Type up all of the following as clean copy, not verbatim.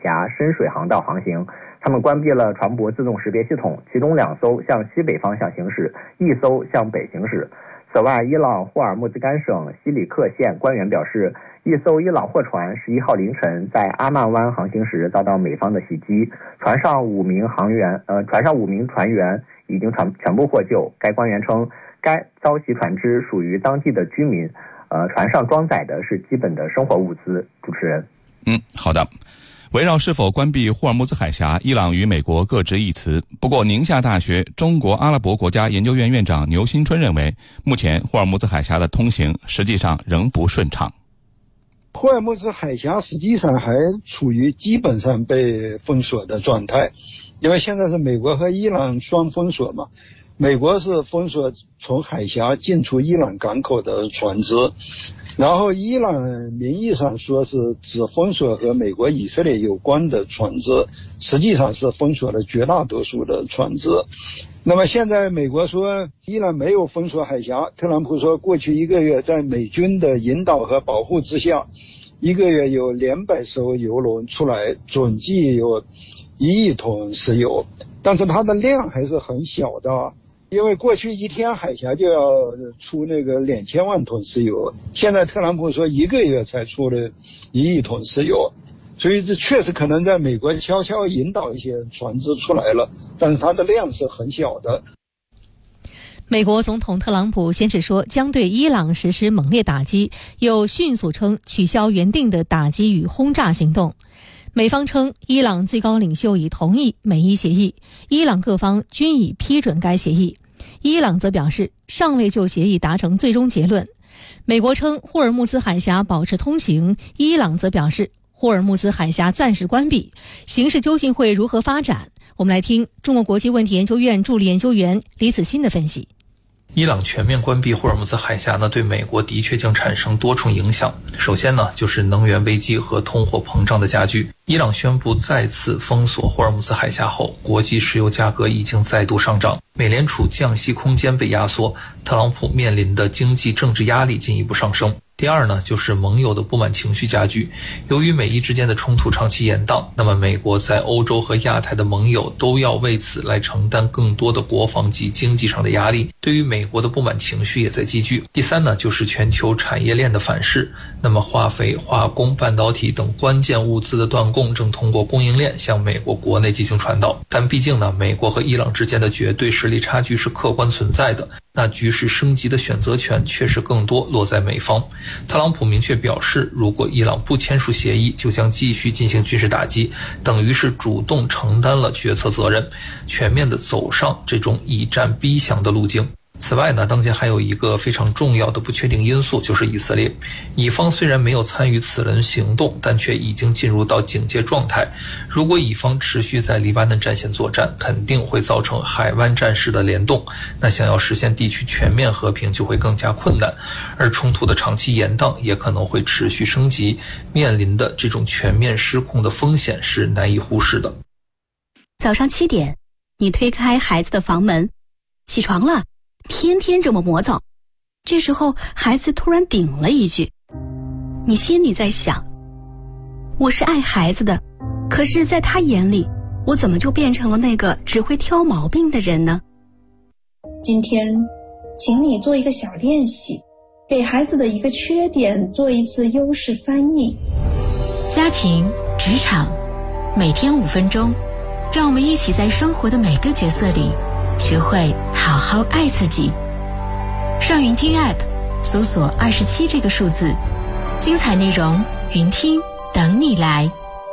峡深水航道航行。他们关闭了船舶自动识别系统，其中2艘向西北方向行驶，1艘向北行驶。此外，伊朗霍尔木兹干省西里克县官员表示，1艘伊朗货船11号凌晨在阿曼湾航行时遭到美方的袭击，船上5名船员已经全部获救。该官员称，该遭袭船只属于当地的居民，船上装载的是基本的生活物资。主持人， 好的。围绕是否关闭霍尔木兹海峡，伊朗与美国各执一词。不过，宁夏大学中国阿拉伯国家研究院院长牛新春认为，目前霍尔木兹海峡的通行实际上仍不顺畅。 霍尔木兹海峡实际上还处于基本上被封锁的状态，因为现在是美国和伊朗双封锁嘛。美国是封锁从海峡进出伊朗港口的船只，然后伊朗名义上说是只封锁和美国以色列有关的船只，实际上是封锁了绝大多数的船只。那么现在美国说伊朗没有封锁海峡，特朗普说过去1个月在美军的引导和保护之下，1个月有200艘油轮出来，总计有1亿吨石油，但是它的量还是很小的，因为过去1天海峡就要出那个2000万吨石油，现在特朗普说1个月才出了1亿吨石油，所以这确实可能在美国悄悄引导一些船只出来了，但是它的量是很小的。 美国总统特朗普先是说将对伊朗实施猛烈打击，又迅速称取消原定的打击与轰炸行动。美方称伊朗最高领袖已同意美伊协议，伊朗各方均已批准该协议。伊朗则表示尚未就协议达成最终结论。美国称霍尔木兹海峡保持通行，伊朗则表示霍尔木兹海峡暂时关闭，形势究竟会如何发展？我们来听中国国际问题研究院助理研究员李子欣的分析。 伊朗全面关闭霍尔木兹海峡呢，对美国的确将产生多重影响。首先呢，就是能源危机和通货膨胀的加剧。伊朗宣布再次封锁霍尔木兹海峡后，国际石油价格已经再度上涨，美联储降息空间被压缩，特朗普面临的经济政治压力进一步上升。第二呢，就是盟友的不满情绪加剧。由于美伊之间的冲突长期延宕，那么美国在欧洲和亚太的盟友都要为此来承担更多的国防及经济上的压力，对于美国的不满情绪也在积聚。第三呢，就是全球产业链的反噬。那么化肥、化工、半导体等关键物资的断供正通过供应链向美国国内进行传导。但毕竟呢，美国和伊朗之间的绝对实力差距是客观存在的，那局势升级的选择权确实更多落在美方。特朗普明确表示，如果伊朗不签署协议，就将继续进行军事打击，等于是主动承担了决策责任，全面地走上这种以战逼降的路径。此外呢，当前还有一个非常重要的不确定因素，就是以色列。以方虽然没有参与此轮行动，但却已经进入到警戒状态。如果以方持续在黎巴嫩战线作战，肯定会造成海湾战事的联动，那想要实现地区全面和平就会更加困难，而冲突的长期延宕也可能会持续升级，面临的这种全面失控的风险是难以忽视的。 早上7点，你推开孩子的房门，起床了，天天这么磨蹭。这时候孩子突然顶了一句，你心里在想，我是爱孩子的，可是在他眼里，我怎么就变成了那个只会挑毛病的人呢？ 今天请你做一个小练习，给孩子的一个缺点做一次优势翻译。 家庭、职场，每天5分钟，让我们一起在生活的每个角色里学会好好爱自己。上云听 App 搜索27这个数字，精彩内容云听等你来。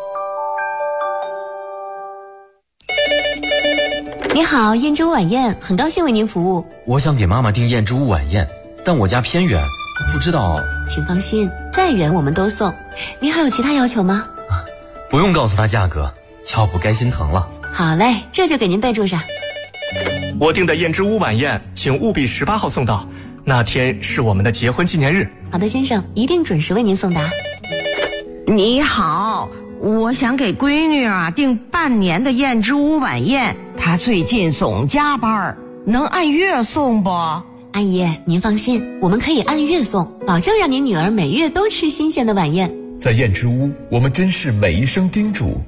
你好，燕之屋晚宴，很高兴为您服务。 我想给妈妈订燕之屋晚宴，但我家偏远，不知道。 请放心，再远我们都送。您还有其他要求吗？ 不用告诉她价格，要不该心疼了。 好嘞，这就给您备注上。 我订的燕之屋晚宴，请务必18号送到，那天是我们的结婚纪念日。 好的，先生，一定准时为您送达。 你好，我想给闺女订半年的燕之屋晚宴，她最近总加班，能按月送不？ 阿姨，您放心，我们可以按月送，保证让您女儿每月都吃新鲜的晚宴。 在燕之屋，我们珍视每一声叮嘱，